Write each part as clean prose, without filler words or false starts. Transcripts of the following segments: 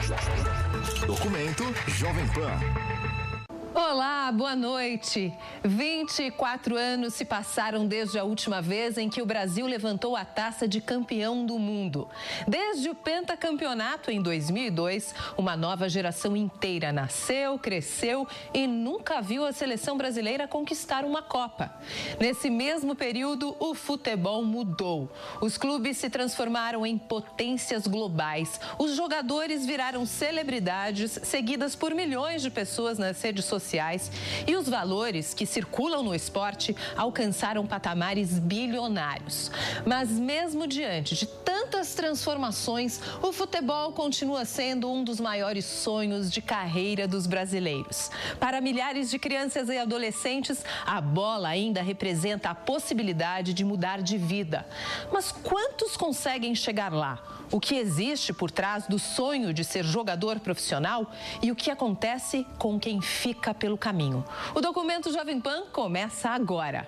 Documento Jovem Pan. Olá, boa noite. 24 anos se passaram desde a última vez em que o Brasil levantou a taça de campeão do mundo. Desde o pentacampeonato em 2002, uma nova geração inteira nasceu, cresceu e nunca viu a seleção brasileira conquistar uma Copa. Nesse mesmo período, o futebol mudou. Os clubes se transformaram em potências globais. Os jogadores viraram celebridades, seguidas por milhões de pessoas nas redes sociais. E os valores que circulam no esporte alcançaram patamares bilionários. Mas mesmo diante de tantas transformações, o futebol continua sendo um dos maiores sonhos de carreira dos brasileiros. Para milhares de crianças e adolescentes, a bola ainda representa a possibilidade de mudar de vida. Mas quantos conseguem chegar lá? O que existe por trás do sonho de ser jogador profissional e o que acontece com quem fica pelo caminho. O Documento Jovem Pan começa agora.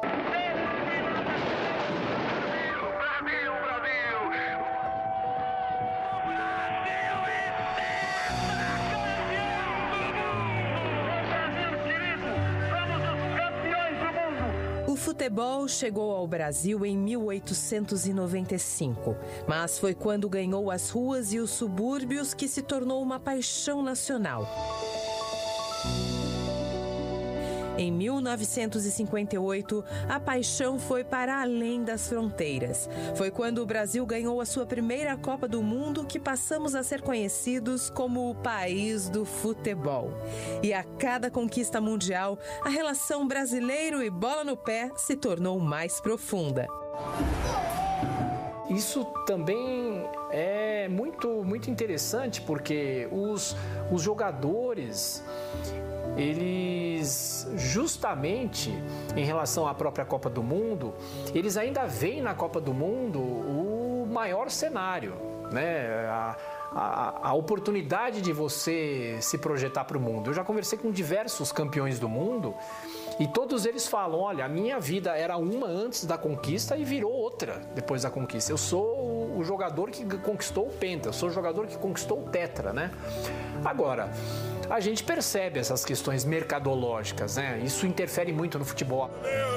O futebol chegou ao Brasil em 1895, mas foi quando ganhou as ruas e os subúrbios que se tornou uma paixão nacional. Em 1958, a paixão foi para além das fronteiras. Foi quando o Brasil ganhou a sua primeira Copa do Mundo que passamos a ser conhecidos como o país do futebol. E a cada conquista mundial, a relação brasileiro e bola no pé se tornou mais profunda. Isso também é muito interessante porque os jogadores, eles justamente em relação à própria Copa do Mundo, eles ainda veem na Copa do Mundo o maior cenário, né? A oportunidade de você se projetar para o mundo. Eu já conversei com diversos campeões do mundo e todos eles falam, olha, a minha vida era uma antes da conquista e virou outra depois da conquista. Eu sou o jogador que conquistou o Penta, eu sou o jogador que conquistou o Tetra, né? Agora, a gente percebe essas questões mercadológicas, né? Isso interfere muito no futebol.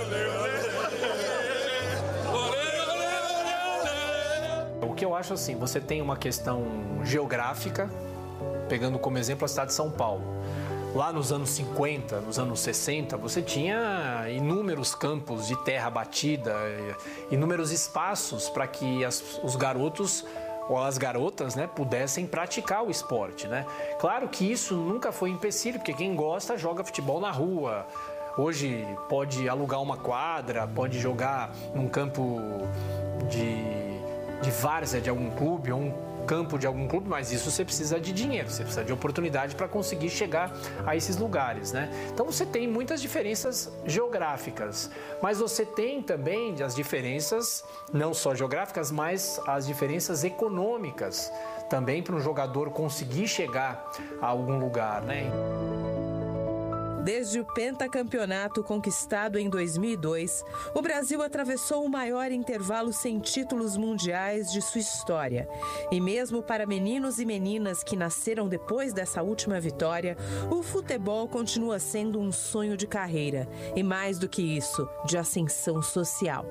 O que eu acho assim, você tem uma questão geográfica, pegando como exemplo a cidade de São Paulo. Lá nos anos 50, nos anos 60, você tinha inúmeros campos de terra batida, inúmeros espaços para que os garotos ou as garotas, né, pudessem praticar o esporte, né? Claro que isso nunca foi empecilho, porque quem gosta joga futebol na rua. Hoje pode alugar uma quadra, pode jogar num campo de várzea de algum clube ou um campo de algum clube, mas isso você precisa de dinheiro, você precisa de oportunidade para conseguir chegar a esses lugares, né? Então você tem muitas diferenças geográficas, mas você tem também as diferenças não só geográficas, mas as diferenças econômicas também para um jogador conseguir chegar a algum lugar, né? Desde o pentacampeonato conquistado em 2002, o Brasil atravessou o maior intervalo sem títulos mundiais de sua história. E mesmo para meninos e meninas que nasceram depois dessa última vitória, o futebol continua sendo um sonho de carreira. E mais do que isso, de ascensão social.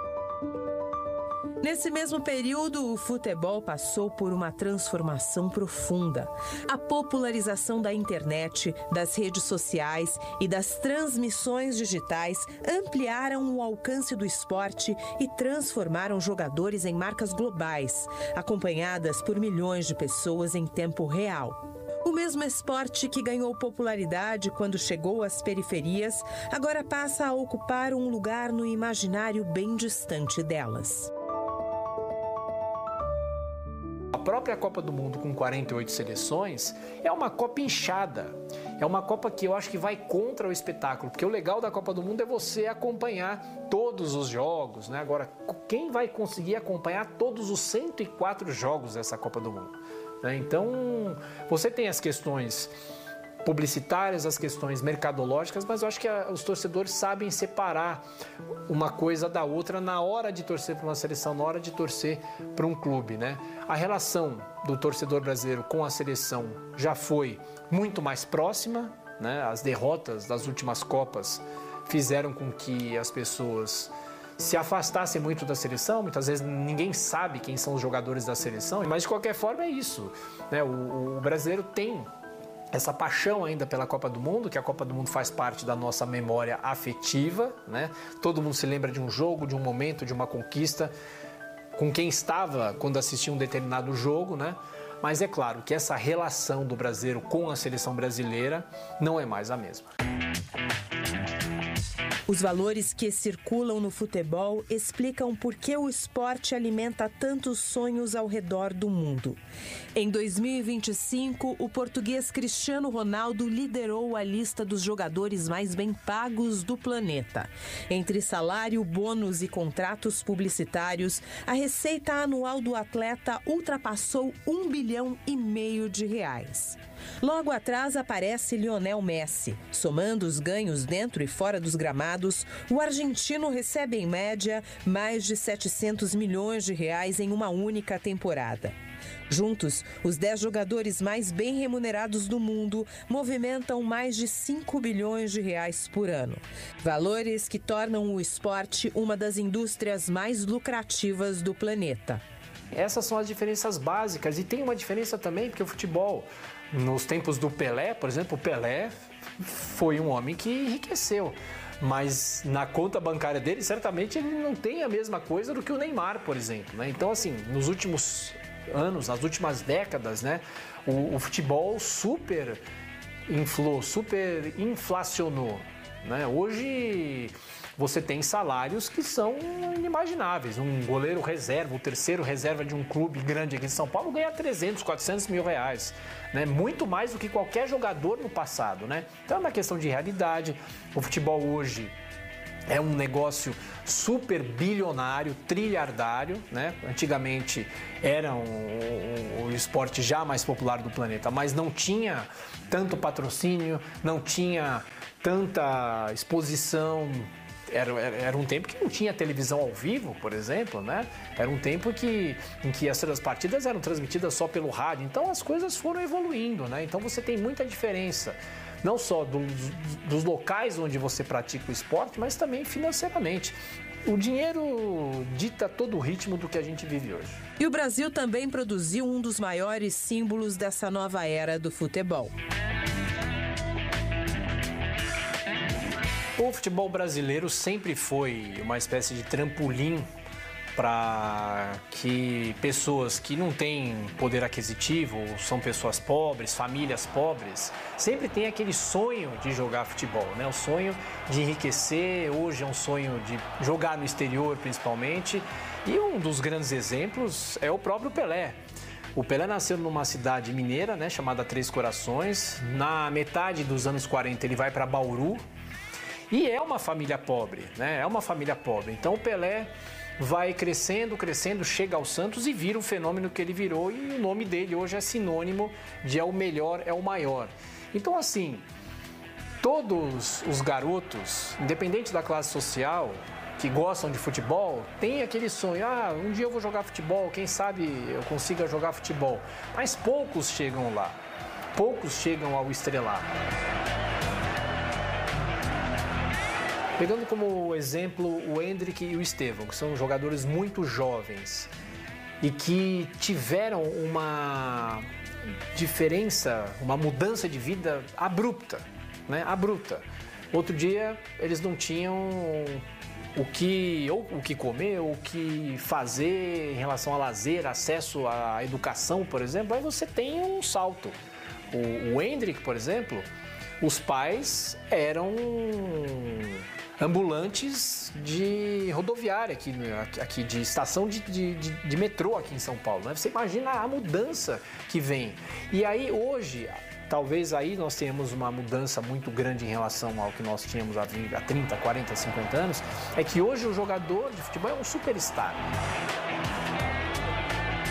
Nesse mesmo período, o futebol passou por uma transformação profunda. A popularização da internet, das redes sociais e das transmissões digitais ampliaram o alcance do esporte e transformaram jogadores em marcas globais, acompanhadas por milhões de pessoas em tempo real. O mesmo esporte que ganhou popularidade quando chegou às periferias, agora passa a ocupar um lugar no imaginário bem distante delas. A própria Copa do Mundo com 48 seleções é uma Copa inchada. É uma Copa que eu acho que vai contra o espetáculo, porque o legal da Copa do Mundo é você acompanhar todos os jogos, né? Agora, quem vai conseguir acompanhar todos os 104 jogos dessa Copa do Mundo? Então, você tem as questões publicitárias, as questões mercadológicas, mas eu acho que os torcedores sabem separar uma coisa da outra na hora de torcer para uma seleção, na hora de torcer para um clube, né? A relação do torcedor brasileiro com a seleção já foi muito mais próxima, né? As derrotas das últimas Copas fizeram com que as pessoas se afastassem muito da seleção. Muitas vezes ninguém sabe quem são os jogadores da seleção, mas de qualquer forma é isso, né? O brasileiro tem essa paixão ainda pela Copa do Mundo, que a Copa do Mundo faz parte da nossa memória afetiva, né? Todo mundo se lembra de um jogo, de um momento, de uma conquista, com quem estava quando assistia um determinado jogo, né? Mas é claro que essa relação do brasileiro com a seleção brasileira não é mais a mesma. Os valores que circulam no futebol explicam por que o esporte alimenta tantos sonhos ao redor do mundo. Em 2025, o português Cristiano Ronaldo liderou a lista dos jogadores mais bem pagos do planeta. Entre salário, bônus e contratos publicitários, a receita anual do atleta ultrapassou R$1,5 bilhão de reais. Logo atrás aparece Lionel Messi. Somando os ganhos dentro e fora dos gramados, o argentino recebe em média mais de R$700 milhões em uma única temporada. Juntos, os 10 jogadores mais bem remunerados do mundo movimentam mais de R$5 bilhões por ano. Valores que tornam o esporte uma das indústrias mais lucrativas do planeta. Essas são as diferenças básicas, e tem uma diferença também, porque o futebol, nos tempos do Pelé, por exemplo, o Pelé foi um homem que enriqueceu, mas na conta bancária dele, certamente ele não tem a mesma coisa do que o Neymar, por exemplo, né? Então, assim, nos últimos anos, nas últimas décadas, né, o futebol super inflacionou, né? Hoje você tem salários que são inimagináveis. Um goleiro reserva, o terceiro reserva de um clube grande aqui em São Paulo ganha 300, 400 mil reais, né? Muito mais do que qualquer jogador no passado, né? Então é uma questão de realidade. O futebol hoje é um negócio super bilionário, trilhardário, né? Antigamente era o esporte já mais popular do planeta, mas não tinha tanto patrocínio, não tinha tanta exposição. Era um tempo que não tinha televisão ao vivo, por exemplo, né? Era um tempo em que as partidas eram transmitidas só pelo rádio. Então as coisas foram evoluindo, né? Então você tem muita diferença, não só dos locais onde você pratica o esporte, mas também financeiramente. O dinheiro dita todo o ritmo do que a gente vive hoje. E o Brasil também produziu um dos maiores símbolos dessa nova era do futebol. O futebol brasileiro sempre foi uma espécie de trampolim para que pessoas que não têm poder aquisitivo, são pessoas pobres, famílias pobres, sempre tem aquele sonho de jogar futebol, né? O sonho de enriquecer. Hoje é um sonho de jogar no exterior, principalmente. E um dos grandes exemplos é o próprio Pelé. O Pelé nasceu numa cidade mineira, né, chamada Três Corações. Na metade dos anos 40 ele vai para Bauru. E é uma família pobre, né? É uma família pobre. Então o Pelé vai crescendo, chega ao Santos e vira o fenômeno que ele virou. E o nome dele hoje é sinônimo de é o melhor, é o maior. Então, assim, todos os garotos, independente da classe social, que gostam de futebol, tem aquele sonho: ah, um dia eu vou jogar futebol, quem sabe eu consiga jogar futebol. Mas poucos chegam lá, poucos chegam ao estrelato. Pegando como exemplo o Endrick e o Estevão, que são jogadores muito jovens e que tiveram uma diferença, uma mudança de vida abrupta, né? Abrupta. Outro dia eles não tinham o que comer, o que fazer em relação a lazer, acesso à educação, por exemplo. Aí você tem um salto. O Endrick, por exemplo, os pais eram ambulantes de rodoviária aqui de estação de metrô aqui em São Paulo, né? Você imagina a mudança que vem. E aí hoje, talvez aí nós tenhamos uma mudança muito grande em relação ao que nós tínhamos há 30, 40, 50 anos, é que hoje o jogador de futebol é um superstar.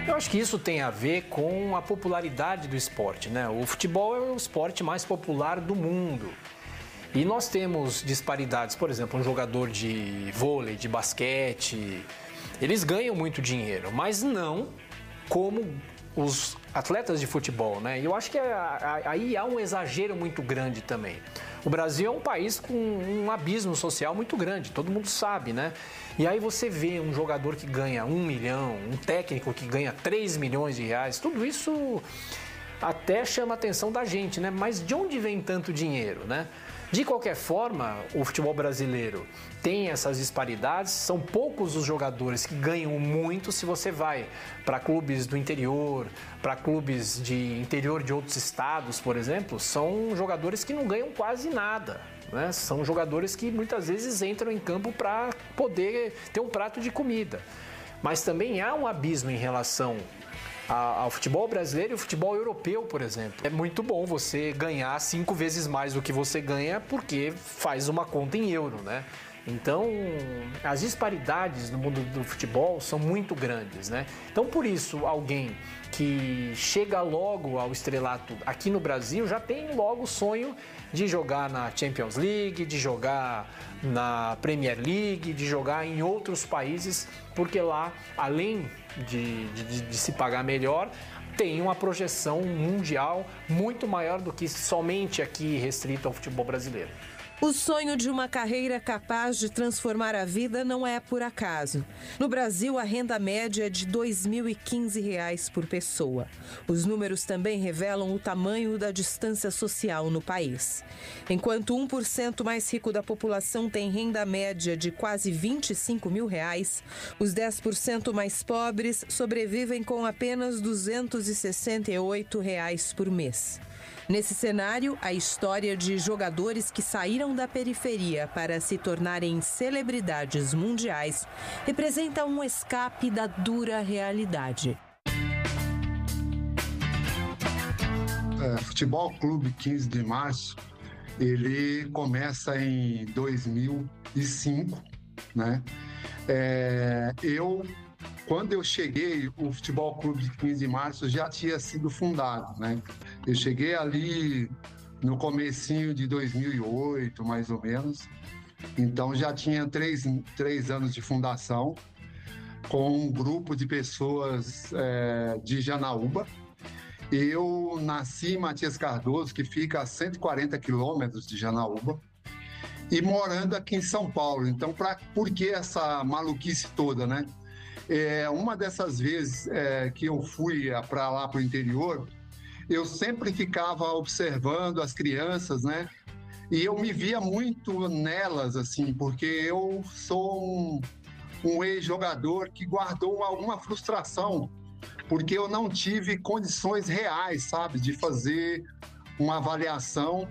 Eu acho que isso tem a ver com a popularidade do esporte, né? O futebol é o esporte mais popular do mundo. E nós temos disparidades, por exemplo, um jogador de vôlei, de basquete, eles ganham muito dinheiro, mas não como os atletas de futebol, né? E eu acho que aí há um exagero muito grande também. O Brasil é um país com um abismo social muito grande, todo mundo sabe, né? E aí você vê um jogador que ganha 1 milhão, um técnico que ganha 3 milhões de reais, tudo isso até chama a atenção da gente, né? Mas de onde vem tanto dinheiro, né? De qualquer forma, o futebol brasileiro tem essas disparidades, são poucos os jogadores que ganham muito. Se você vai para clubes do interior, para clubes de interior de outros estados, por exemplo, são jogadores que não ganham quase nada, né? São jogadores que muitas vezes entram em campo para poder ter um prato de comida. Mas também há um abismo em relação ao futebol brasileiro e o futebol europeu, por exemplo. É muito bom você ganhar 5 vezes mais do que você ganha porque faz uma conta em euro, né? Então, as disparidades no mundo do futebol são muito grandes, né? Então, por isso, alguém que chega logo ao estrelato aqui no Brasil já tem logo o sonho de jogar na Champions League, de jogar na Premier League, de jogar em outros países, porque lá, além de se pagar melhor, tem uma projeção mundial muito maior do que somente aqui restrito ao futebol brasileiro. O sonho de uma carreira capaz de transformar a vida não é por acaso. No Brasil, a renda média é de R$ 2.015 por pessoa. Os números também revelam o tamanho da distância social no país. Enquanto 1% mais rico da população tem renda média de quase R$ 25 mil, os 10% mais pobres sobrevivem com apenas R$ 268 por mês. Nesse cenário, a história de jogadores que saíram da periferia para se tornarem celebridades mundiais representa um escape da dura realidade. Futebol Clube 15 de Março, ele começa em 2005, né? Quando eu cheguei, o Futebol Clube 15 de Março já tinha sido fundado, né? Eu cheguei ali no comecinho de 2008, mais ou menos. Então já tinha três anos de fundação, com um grupo de pessoas de Janaúba. Eu nasci em Matias Cardoso, que fica a 140 quilômetros de Janaúba, e morando aqui em São Paulo. Então, por que essa maluquice toda, né? Uma dessas vezes que eu fui para lá, para o interior, eu sempre ficava observando as crianças, né? E eu me via muito nelas, assim, porque eu sou um ex-jogador que guardou alguma frustração, porque eu não tive condições reais, sabe, de fazer uma avaliação.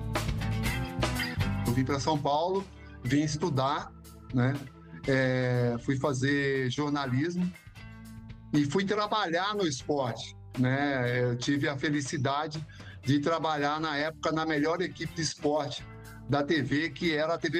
Eu vim para São Paulo, vim estudar, né? Fui fazer jornalismo e fui trabalhar no esporte, né? Eu tive a felicidade de trabalhar na época na melhor equipe de esporte da TV, que era a TV